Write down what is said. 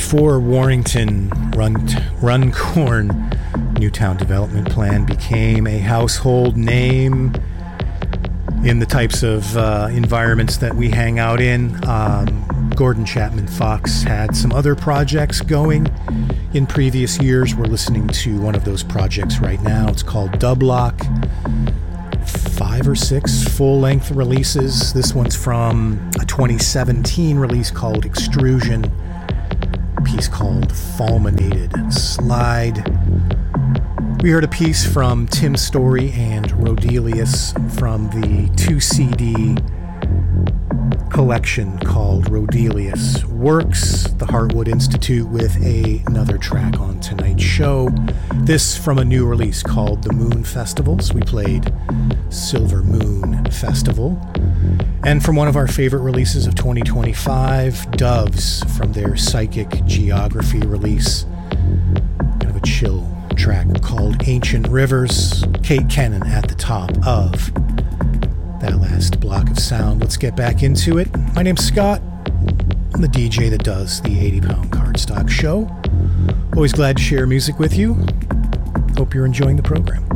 before Warrington Runcorn Newtown Development Plan became a household name in the types of environments that we hang out in. Gordon Chapman Fox had some other projects going in previous years. We're listening to one of those projects right now. It's called Dublock. 5 or 6 full-length releases. This one's from a 2017 release called Extrusion, a piece called Fulminated Slide. We heard a piece from Tim Story and Rodelius from the 2-CD collection called Rodelius Works, the Heartwood Institute, with another track on tonight's show. This from a new release called The Moon Festivals. We played Silver Moon Festival. And from one of our favorite releases of 2025, Doves, from their Psychic Geography release. Kind of a chill track called Ancient Rivers. Kate Kennan at the top of that last block of sound. Let's get back into it. My name's Scott. I'm the DJ that does the 80-Pound Cardstock Show. Always glad to share music with you. Hope you're enjoying the program.